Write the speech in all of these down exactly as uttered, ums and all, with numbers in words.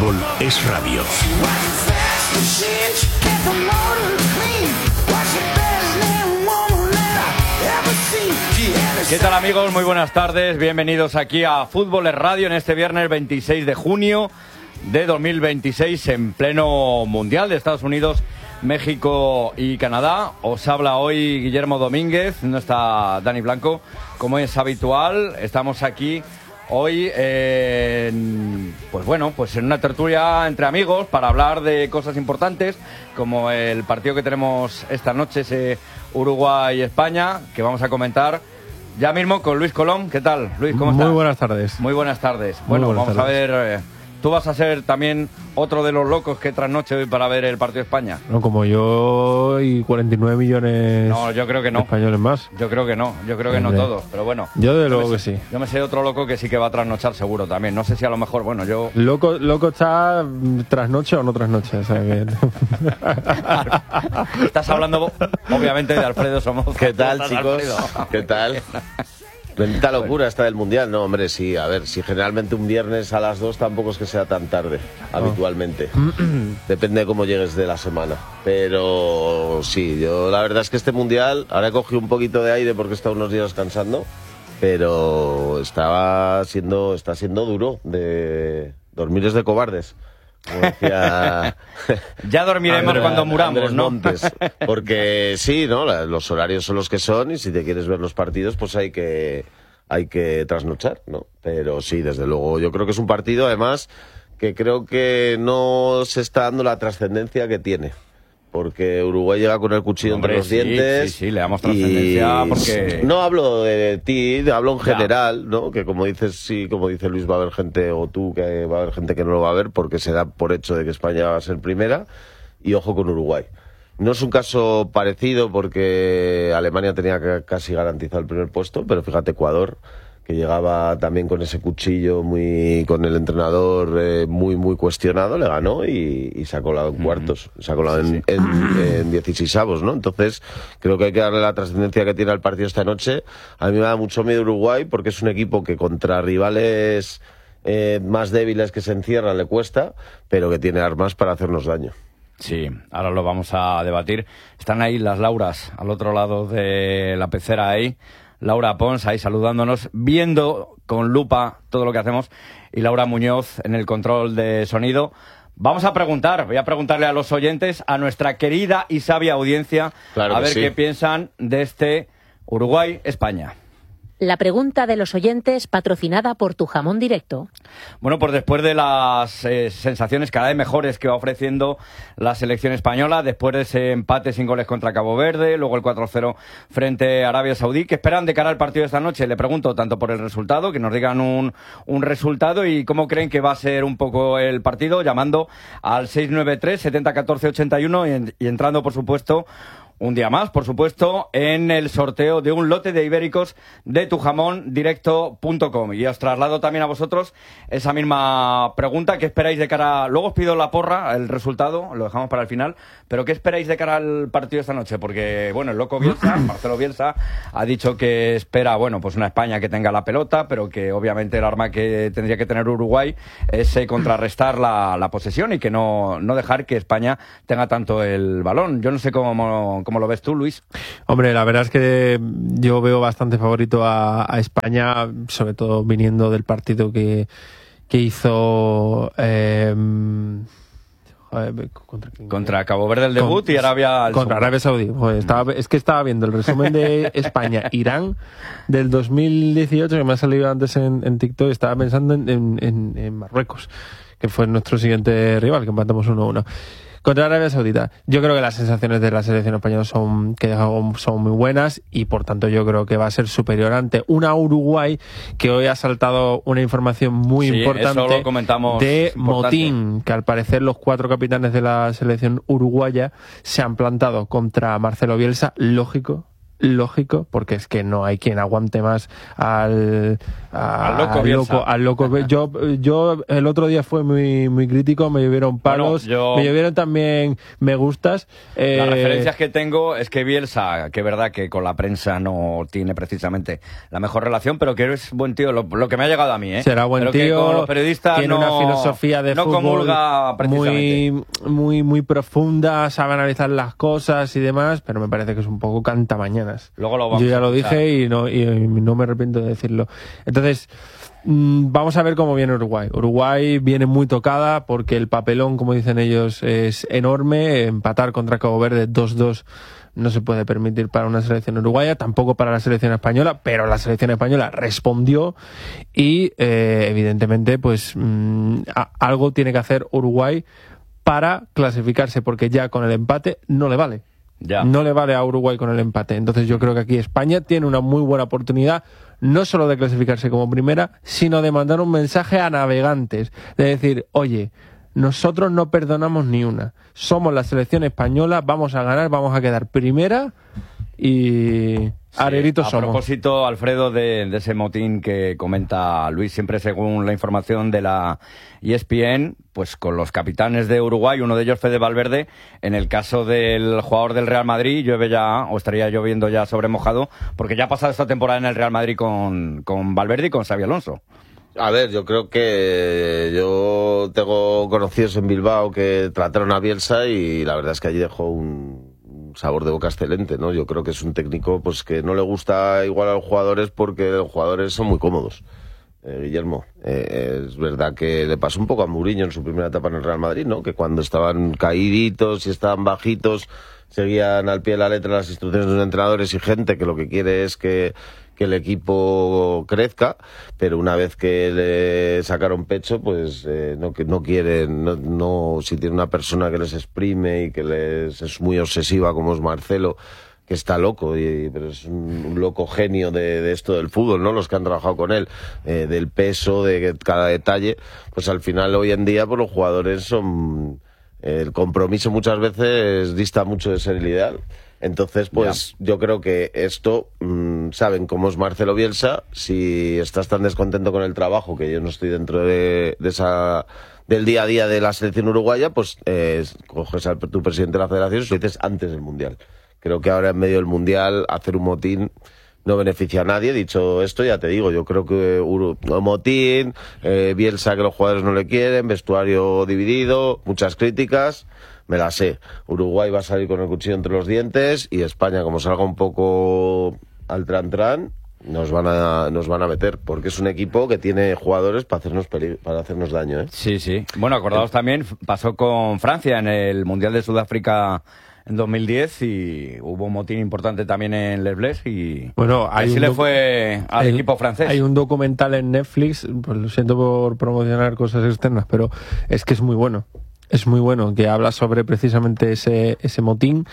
Fútbol es radio. ¿Qué tal, amigos? Muy buenas tardes. Bienvenidos aquí a Fútbol es radio en este viernes veintiséis de junio de dos mil veintiséis, en pleno Mundial de Estados Unidos, México y Canadá. Os habla hoy Guillermo Domínguez, no está Dani Blanco, como es habitual. Estamos aquí hoy en, pues bueno, pues en una tertulia entre amigos para hablar de cosas importantes, como el partido que tenemos esta noche, ese Uruguay-España, que vamos a comentar ya mismo con Luis Colón. ¿Qué tal, Luis? ¿Cómo estás? Muy buenas tardes. Muy buenas tardes. Bueno, buenas vamos tardes. a ver... Eh, ¿Tú vas a ser también otro de los locos que trasnoche hoy para ver el partido de España? No, como yo y cuarenta y nueve millones No, yo creo que no. de españoles más. Yo creo que no, yo creo que Hombre. no todos, pero bueno. Yo de Yo luego me que sé- sí. Yo me sé otro loco que sí que va a trasnochar seguro también. No sé si a lo mejor, bueno, yo... Loco, loco está mm, trasnoche o no trasnoche. O sea que... Estás hablando, obviamente, de Alfredo Somoza. ¿Qué tal, ¿Cómo estás, chicos? Alfredo? ¿Qué tal? Bendita locura esta del Mundial. No, hombre, sí. A ver, si generalmente un viernes a las dos tampoco es que sea tan tarde, habitualmente. Depende de cómo llegues de la semana. Pero sí, yo la verdad es que este Mundial, ahora he cogido un poquito de aire porque he estado unos días descansando, pero estaba siendo, está siendo duro. De dormir es de cobardes. Como decía... Ya dormiremos Andrés- cuando muramos, Andrés ¿no? Montes. Porque sí, ¿no? La- Los horarios son los que son y si te quieres ver los partidos, pues hay que, hay que trasnochar, ¿no? Pero sí, desde luego, yo creo que es un partido, además, que creo que no se está dando la trascendencia que tiene. Porque Uruguay llega con el cuchillo Hombre, entre los sí, dientes. sí, sí, le damos trascendencia y porque- No hablo de ti, hablo en Ya. general, ¿no? Que como dices, sí, como dice Luis, va a haber gente, o tú, que va a haber gente que no lo va a ver porque se da por hecho de que España va a ser primera. Y ojo con Uruguay. No es un caso parecido porque Alemania tenía que casi garantizar el primer puesto, pero fíjate, Ecuador, que llegaba también con ese cuchillo, muy con el entrenador eh, muy muy cuestionado, le ganó y, y se ha colado en cuartos, se ha colado en, en, en dieciseisavos, ¿no? Entonces creo que hay que darle la trascendencia que tiene al partido esta noche. A mí me da mucho miedo Uruguay porque es un equipo que contra rivales eh, más débiles que se encierran le cuesta, pero que tiene armas para hacernos daño. Sí, ahora lo vamos a debatir. Están ahí las Lauras, al otro lado de la pecera ahí. Laura Pons ahí saludándonos, viendo con lupa todo lo que hacemos, y Laura Muñoz en el control de sonido. Vamos a preguntar, voy a preguntarle a los oyentes, a nuestra querida y sabia audiencia, Claro a que ver sí. qué piensan de este Uruguay-España. La pregunta de los oyentes, patrocinada por Tu Jamón Directo. Bueno, pues después de las eh, sensaciones cada vez mejores que va ofreciendo la selección española, después de ese empate sin goles contra Cabo Verde, luego el cuatro cero frente a Arabia Saudí, ¿qué esperan de cara al partido de esta noche? Le pregunto tanto por el resultado, que nos digan un, un resultado, y cómo creen que va a ser un poco el partido, llamando al seis nueve tres, setenta, catorce, ochenta y uno y, en- y entrando, por supuesto, un día más, por supuesto, en el sorteo de un lote de ibéricos de tu jamón directo punto com. Y os traslado también a vosotros esa misma pregunta. ¿Qué esperáis de cara? Luego os pido la porra, el resultado, lo dejamos para el final. Pero ¿qué esperáis de cara al partido esta noche? Porque, bueno, el loco Bielsa, Marcelo Bielsa, ha dicho que espera, bueno, pues una España que tenga la pelota, pero que obviamente el arma que tendría que tener Uruguay es eh, contrarrestar la, la posesión y que no, no dejar que España tenga tanto el balón. Yo no sé cómo... ¿Cómo lo ves tú, Luis? Hombre, la verdad es que yo veo bastante favorito a, a España, sobre todo viniendo del partido que, que hizo... Eh, joder, ¿contra quién? Contra Cabo Verde el debut Con- y Arabia... el Contra segundo. Arabia Saudí. Joder, estaba, es que estaba viendo el resumen de España-Irán del dos mil dieciocho, que me ha salido antes en, en TikTok, y estaba pensando en, en, en, en Marruecos, que fue nuestro siguiente rival, que empatamos uno a uno. Contra Arabia Saudita. Yo creo que las sensaciones de la selección española son, que son muy buenas y por tanto yo creo que va a ser superior ante una Uruguay que hoy ha saltado una información muy Sí, importante eso lo comentamos, de es importante. motín, que al parecer los cuatro capitanes de la selección uruguaya se han plantado contra Marcelo Bielsa. Lógico, lógico, porque es que no hay quien aguante más al, a, al loco, al loco, al loco. Yo, yo el otro día fue muy, muy crítico, me llovieron palos, bueno, yo, me llovieron también me gustas. Eh, las referencias que tengo es que Bielsa, que es verdad que con la prensa no tiene precisamente la mejor relación, pero que es buen tío, lo, lo que me ha llegado a mí, ¿eh? Será buen pero tío, que con los periodistas tiene no, una filosofía de no fútbol comulga precisamente. Muy, muy, muy profunda, sabe analizar las cosas y demás, pero me parece que es un poco cantamañana. Luego lo vamos Yo ya lo a dije y no, y no me arrepiento de decirlo. Entonces, mmm, vamos a ver cómo viene Uruguay. Uruguay viene muy tocada porque el papelón, como dicen ellos, es enorme. Empatar contra Cabo Verde dos dos no se puede permitir para una selección uruguaya, tampoco para la selección española, pero la selección española respondió y eh, evidentemente pues mmm, a, algo tiene que hacer Uruguay para clasificarse, porque ya con el empate no le vale. Ya. No le vale a Uruguay con el empate. Entonces yo creo que aquí España tiene una muy buena oportunidad, no solo de clasificarse como primera, sino de mandar un mensaje a navegantes, de decir, oye, nosotros no perdonamos ni una. Somos la selección española, vamos a ganar, vamos a quedar primera y... Sí, areritos a somos. propósito, Alfredo, de, de ese motín que comenta Luis, siempre según la información de la E S P N, pues con los capitanes de Uruguay, uno de ellos Fede Valverde, en el caso del jugador del Real Madrid, llueve ya, o estaría lloviendo ya sobre mojado, porque ya ha pasado esta temporada en el Real Madrid con, con Valverde y con Xabi Alonso. A ver, yo creo que yo tengo conocidos en Bilbao que trataron a Bielsa y la verdad es que allí dejó un sabor de boca excelente, ¿no? Yo creo que es un técnico pues que no le gusta igual a los jugadores porque los jugadores son muy cómodos. Eh, Guillermo, eh, es verdad que le pasó un poco a Mourinho en su primera etapa en el Real Madrid, ¿no? Que cuando estaban caíditos y estaban bajitos seguían al pie de la letra las instrucciones de los entrenadores y gente que lo que quiere es que que el equipo crezca, pero una vez que le sacaron pecho, pues eh, no que no quieren, no, no si tiene una persona que les exprime y que les es muy obsesiva como es Marcelo, que está loco, y, pero es un, un loco genio de, de esto del fútbol, ¿no? Los que han trabajado con él, eh, del peso, de cada detalle, pues al final hoy en día pues los jugadores son... El compromiso muchas veces dista mucho de ser el ideal. Entonces, pues ya. Yo creo que esto, mmm, saben cómo es Marcelo Bielsa. Si estás tan descontento con el trabajo, que yo no estoy dentro de, de esa del día a día de la selección uruguaya, pues eh, coges a tu presidente de la federación y lo dices antes del Mundial. Creo que ahora en medio del Mundial hacer un motín no beneficia a nadie. Dicho esto, ya te digo, yo creo que Uru, motín, eh, Bielsa que los jugadores no le quieren, vestuario dividido, muchas críticas, me la sé. Uruguay va a salir con el cuchillo entre los dientes y España, como salga un poco al tran-tran, nos van a nos van a meter, porque es un equipo que tiene jugadores para hacernos peli- para hacernos daño, ¿eh? Sí, sí. Bueno, acordaos eh. también, pasó con Francia en el Mundial de Sudáfrica en dos mil diez y hubo un motín importante también en Les Bleus y bueno, así le fue al hay, equipo francés. Hay un documental en Netflix, pues lo siento por promocionar cosas externas, pero es que es muy bueno. Es muy bueno, que habla sobre precisamente ese, ese motín.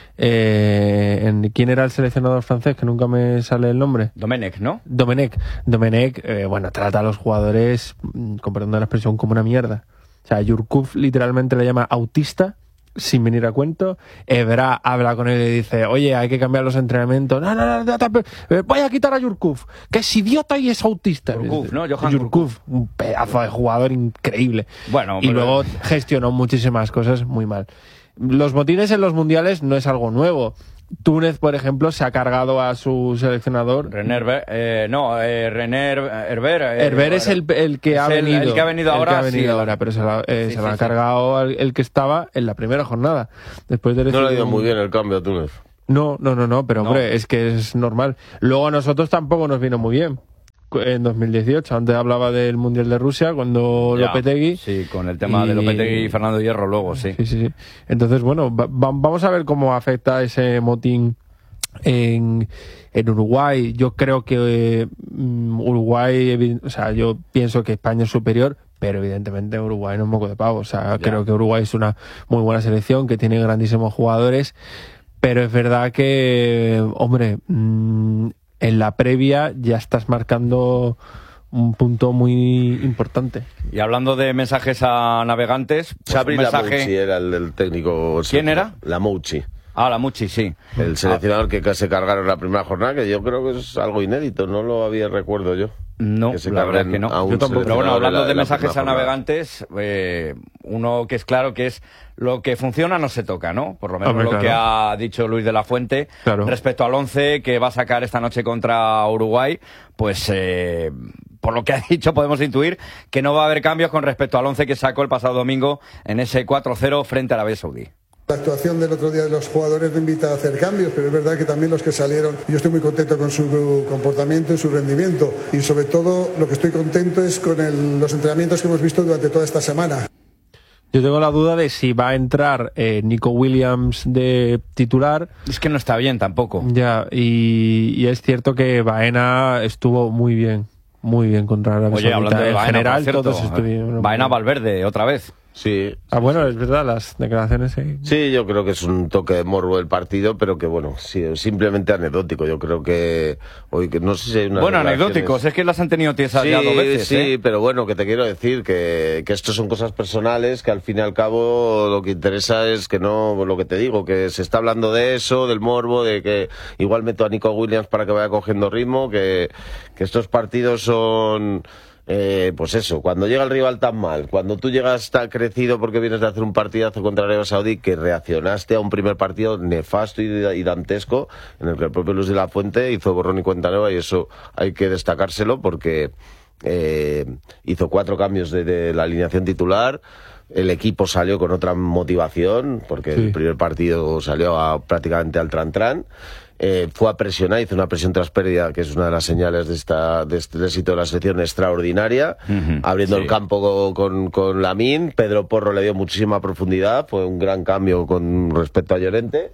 Eh, en, ¿Quién era el seleccionador francés? Que nunca me sale el nombre. Domenech, ¿no? Domenech. Domenech, eh, bueno, trata a los jugadores, con perdón de la expresión, como una mierda. O sea, Yurkuf literalmente le llama autista, sin venir a cuento. Evra habla con él y dice, oye, hay que cambiar los entrenamientos. No, no, no, no, no voy a quitar a Yurkuf, que es idiota y es autista. Yurkuf, ¿no? Johan Yurkuf, un pedazo de jugador increíble. Bueno, y pero... luego gestionó muchísimas cosas muy mal. Los motines en los mundiales no es algo nuevo. Túnez, por ejemplo, se ha cargado a su seleccionador. René Herber, eh, no, eh, René Herber. Eh, Herber es el, el que ha el, venido. El que ha venido ahora. El que ha venido sí, ahora, pero se, la, eh, sí, se sí, lo ha sí. cargado el, el que estaba en la primera jornada. Después de no le ha ido muy bien el cambio a Túnez. No, no, no, no, pero no. hombre, es que es normal. Luego a nosotros tampoco nos vino muy bien. En dos mil dieciocho, antes hablaba del Mundial de Rusia, cuando ya, Lopetegui... Sí, con el tema y... de Lopetegui y Fernando Hierro luego, sí. Sí, sí, sí. Entonces, bueno, va, vamos a ver cómo afecta ese motín en, en Uruguay. Yo creo que eh, Uruguay, o sea, yo pienso que España es superior, pero evidentemente Uruguay no es moco de pavo. O sea, ya. Creo que Uruguay es una muy buena selección, que tiene grandísimos jugadores, pero es verdad que, hombre... Mmm, en la previa ya estás marcando un punto muy importante. Y hablando de mensajes a navegantes... Pues Xabi mensaje... Lamouchi era el del técnico... ¿Quién era? Lamouchi. Ah, la Muchi, sí. El seleccionador que se cargaron la primera jornada, que yo creo que es algo inédito, no lo había recuerdo yo. No, que se la verdad es que no. Yo tampoco. Pero bueno, hablando la, de la mensajes a jornada. navegantes, eh, uno que es claro que es lo que funciona no se toca, ¿no? Por lo menos Hombre, lo claro. que ha dicho Luis de la Fuente Claro. respecto al once que va a sacar esta noche contra Uruguay, pues eh, por lo que ha dicho podemos intuir que no va a haber cambios con respecto al once que sacó el pasado domingo en ese cuatro cero frente a Arabia Saudí. La actuación del otro día de los jugadores me invita a hacer cambios, pero es verdad que también los que salieron, yo estoy muy contento con su comportamiento y su rendimiento, y sobre todo lo que estoy contento es con el, los entrenamientos que hemos visto durante toda esta semana. Yo tengo la duda de si va a entrar eh, Nico Williams de titular. Es que no está bien tampoco. Ya, y, y es cierto que Baena estuvo muy bien, muy bien contra Arabia Oye, hablando Saudita. de En Baena, general, por cierto, todos estuvieron. Baena Valverde, otra vez. Sí. Ah, bueno, es verdad, las declaraciones. Sí. Sí, yo creo que es un toque de morbo del partido, pero que bueno, sí, simplemente anecdótico. Yo creo que hoy que no sé si hay unas Bueno, declaraciones- anecdóticos, es que las han tenido tiesas Sí, ya dos veces. sí, ¿eh? pero bueno, que te quiero decir que, que esto son cosas personales, que al fin y al cabo lo que interesa es que no, lo que te digo, que se está hablando de eso, del morbo, de que igual meto a Nico Williams para que vaya cogiendo ritmo, que, que estos partidos son... Eh, pues eso, cuando llega el rival tan mal, cuando tú llegas tan crecido porque vienes de hacer un partidazo contra Arabia Saudí, que reaccionaste a un primer partido nefasto y, y dantesco, en el que el propio Luis de la Fuente hizo borrón y cuenta nueva, y eso hay que destacárselo porque eh, hizo cuatro cambios de, de la alineación titular. El equipo salió con otra motivación, porque Sí. el primer partido salió a, prácticamente al tran-tran. Eh, fue a presionar, hizo una presión tras pérdida, que es una de las señales de esta de este éxito de la selección, extraordinaria, Ujú, abriendo sí. el campo con, con Lamine. Pedro Porro le dio muchísima profundidad, fue un gran cambio con respecto a Llorente.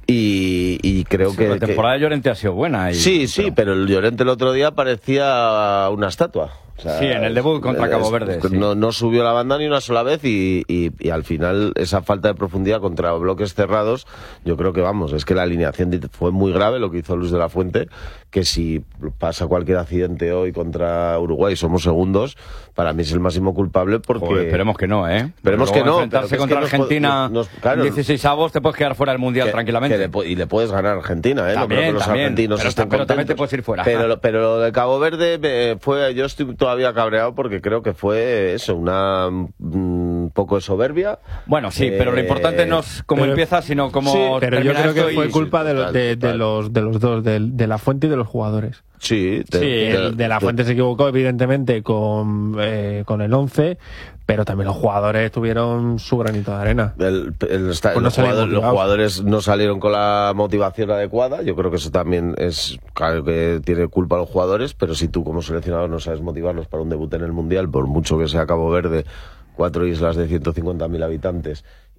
Y, y creo Sí, que... la temporada de Llorente ha sido buena. Y, Sí, sí, pero el Llorente el otro día parecía una estatua. O sea, Sí, en el debut contra es- Cabo Verde, sí. No, no subió la banda ni una sola vez y, y, y al final esa falta de profundidad contra bloques cerrados, yo creo que vamos, es que la alineación fue muy grave lo que hizo Luis de la Fuente, que si pasa cualquier accidente hoy contra Uruguay somos segundos, para mí es el máximo culpable porque... Joder, esperemos que no, ¿eh? Esperemos Luego que no, enfrentarse pero que es contra que nos Argentina pod- nos- claro. en dieciséis avos te puedes quedar fuera del Mundial que- tranquilamente. que le pu- y le puedes ganar a Argentina, ¿eh? No También, creo que los también. argentinos Pero estén ta- pero también te contentos. puedes ir fuera. Pero, lo- pero lo de Cabo Verde me fue, yo estoy todavía cabreado porque creo que fue eso, una un poco de soberbia. Bueno, sí, pero lo Eh, importante no es cómo pero- empieza, sino cómo Sí, Pero yo termina creo que esto y- fue sí, culpa de, los- total, de, de total. los, de los dos, de, de la Fuente y de los jugadores. Sí, te- Sí, te- El de la te- Fuente se equivocó, evidentemente, con, eh, con el once, pero también los jugadores tuvieron su granito de arena. El- el- está- Pues no los, salieron jugadores, los motivados. jugadores no salieron con la motivación adecuada. Yo creo que eso también es, claro que tiene culpa a los jugadores, pero si tú como seleccionador no sabes motivarlos para un debut en el Mundial, por mucho que sea Cabo Verde, cuatro islas de ciento cincuenta mil habitantes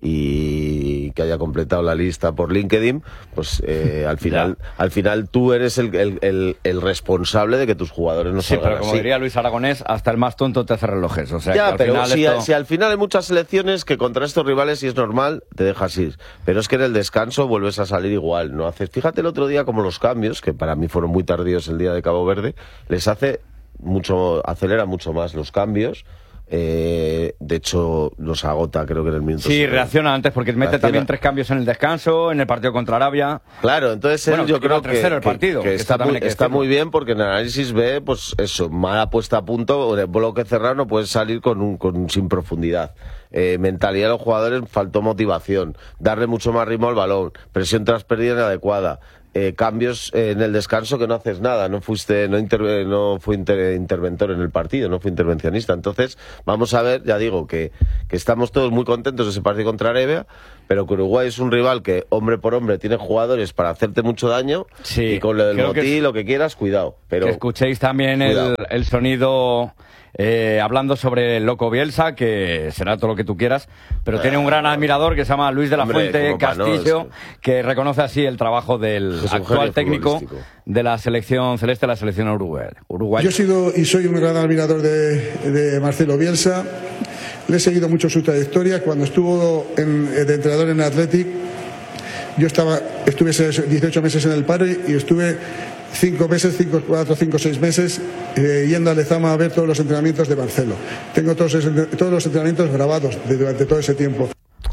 y que haya completado la lista por LinkedIn, pues eh, al final al final tú eres el, el, el, el responsable de que tus jugadores no Sí, salgan pero como así. diría Luis Aragonés, hasta el más tonto te hace relojes. O sea, que Ya, al pero final si, esto- si al final hay muchas selecciones que contra estos rivales, si es normal, te dejas ir. Pero es que en el descanso vuelves a salir igual, ¿no? Haces, fíjate el otro día como los cambios, que para mí fueron muy tardíos el día de Cabo Verde, les hace mucho, acelera mucho más los cambios. Eh, de hecho, los agota, creo que en el minuto. Sí, se- reacciona antes porque mete Reacciona. también tres cambios en el descanso, en el partido contra Arabia. Claro, entonces él, Bueno, yo que iba creo que, tercero el que- partido, que que está, eso también muy, hay que está decirlo. muy bien porque en análisis ve, pues eso, mala puesta a punto, de bloque cerrado no puedes salir con un, con, sin profundidad. Eh, mentalidad de los jugadores, faltó motivación, darle mucho más ritmo al balón, presión tras pérdida inadecuada. Eh, cambios eh, en el descanso que no haces nada, no fuiste, no, interve- no fue inter- interventor en el partido, no fue intervencionista. Entonces, vamos a ver, ya digo, que, que estamos todos muy contentos de ese partido contra Arabia, pero que Uruguay es un rival que, hombre por hombre, tiene jugadores para hacerte mucho daño, Sí, y con lo del creo que Motí, es- lo que quieras, cuidado. Pero Que escuchéis también el, Cuidado. el sonido eh, hablando sobre el Loco Bielsa, que será todo lo que tú quieras, pero tiene un gran admirador que se llama Luis de la Hombre, Fuente como pa' no, Castillo, es que reconoce así el trabajo del Es un actual genio técnico futbolístico. de la selección celeste, la selección uruguay. Uruguay. Yo he sido y soy un gran admirador de, de Marcelo Bielsa. Le he seguido mucho su trayectoria. Cuando estuvo en- de entrenador en Athletic, yo estaba, estuve esos dieciocho meses en el Padre y estuve cinco meses, cinco, cuatro, cinco, seis meses eh, yendo a Lezama a ver todos los entrenamientos de Marcelo. Tengo todos, esos- todos los entrenamientos grabados de- durante todo ese tiempo.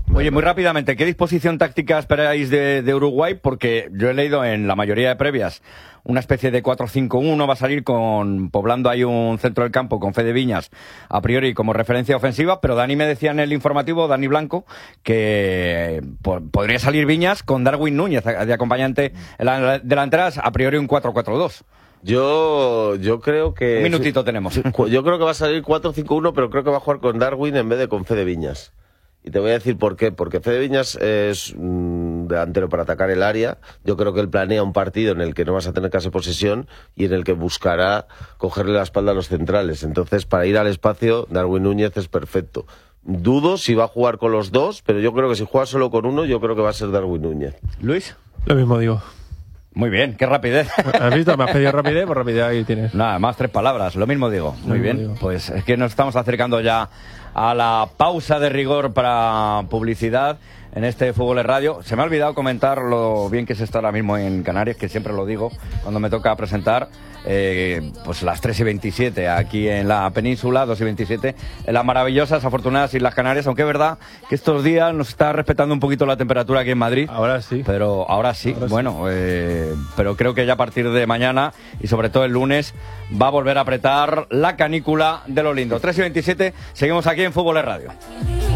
Oye, muy rápidamente, ¿qué disposición táctica esperáis de, de Uruguay? Porque yo he leído en la mayoría de previas una especie de cuatro cinco uno, va a salir con poblando ahí un centro del campo con Fede Viñas, a priori como referencia ofensiva, pero Dani me decía en el informativo, Dani Blanco, que po podría salir Viñas con Darwin Núñez de acompañante en la delantera, a priori un cuatro cuatro dos. Yo, yo creo que... Un minutito tenemos. Yo creo que va a salir cuatro cinco uno, pero creo que va a jugar con Darwin en vez de con Fede Viñas. Y te voy a decir por qué. Porque Fede Viñas es un delantero para atacar el área. Yo creo que él planea un partido en el que no vas a tener casi posesión y en el que buscará cogerle la espalda a los centrales. Entonces, para ir al espacio, Darwin Núñez es perfecto. Dudo si va a jugar con los dos, pero yo creo que si juega solo con uno, yo creo que va a ser Darwin Núñez. Luis. Lo mismo digo. Muy bien, qué rapidez. ¿Has visto? Me has pedido rapidez, pues rapidez ahí tienes. Nada, más tres palabras, lo mismo digo. Muy bien, digo. Pues es que nos estamos acercando ya a la pausa de rigor para publicidad en este Fútbol en Radio. Se me ha olvidado comentar lo bien que se está ahora mismo en Canarias, que siempre lo digo cuando me toca presentar. Eh, pues las tres y veintisiete aquí en la península, dos y veintisiete en las maravillosas, afortunadas Islas Canarias, aunque es verdad que estos días nos está respetando un poquito la temperatura aquí en Madrid. Ahora sí. Pero ahora sí, ahora bueno, sí. Eh, pero creo que ya a partir de mañana y sobre todo el lunes va a volver a apretar la canícula de lo lindo. tres y veintisiete, seguimos aquí en Fútbol en Radio.